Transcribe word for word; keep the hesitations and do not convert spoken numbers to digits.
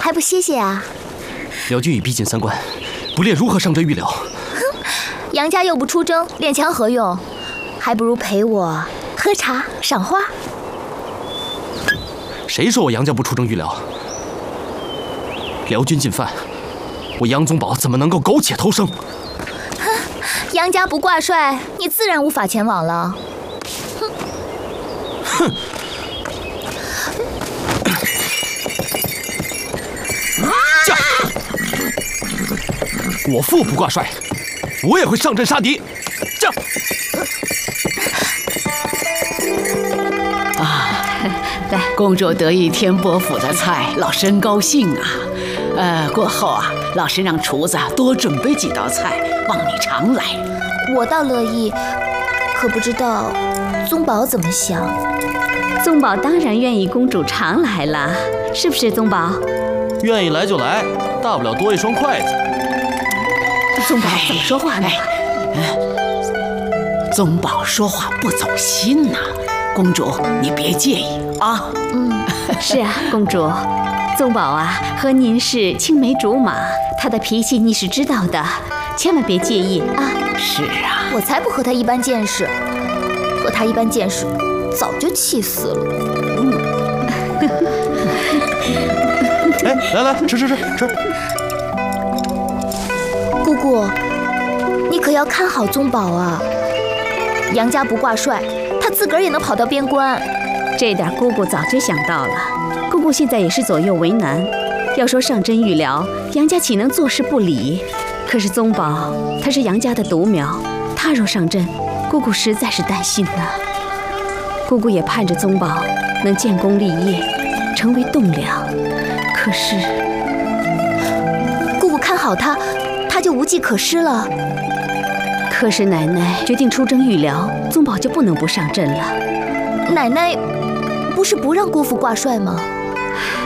还不歇歇啊？ 辽军已逼近三关，不练如何上阵御辽？ 哼，杨家又不出征，练枪何用？还不如陪我喝茶赏花。 谁说我杨家不出征御辽？辽军进犯，我杨宗保怎么能够苟且偷生？ 哼，杨家不挂帅，你自然无法前往了。哼， 哼。 驾！我父不挂帅，我也会上阵杀敌。驾！ 啊，来，公主得意天波府的菜，老身真高兴啊。呃，过后啊，老身让厨子多准备几道菜，望你常来。 我倒乐意，可不知道宗保怎么想。 宗保当然愿意公主常来了，是不是宗保？ 愿意来就来，大不了多一双筷子。 宗保怎么说话呢？ 嗯，宗保说话不走心呐、啊，公主你别介意啊。 嗯，是啊，公主，宗保啊和您是青梅竹马，他的脾气你是知道的，千万别介意啊。 是啊， 我才不和他一般见识，和他一般见识，早就气死了。嗯。 哎，来来，吃吃吃吃！ 姑姑，你可要看好宗保啊！杨家不挂帅，他自个儿也能跑到边关。 这点姑姑早就想到了，姑姑现在也是左右为难。要说上阵御辽，杨家岂能坐视不理？可是宗保他是杨家的独苗，他若上阵，姑姑实在是担心呐。姑姑也盼着宗保能建功立业，成为栋梁。 可是， 姑姑看好他，他就无计可施了。 可是奶奶决定出征御辽，宗保就不能不上阵了。 奶奶不是不让姑父挂帅吗？